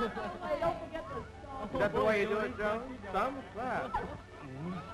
Hey, don't forget the song. Is that the way you do it, Joe? Some clap.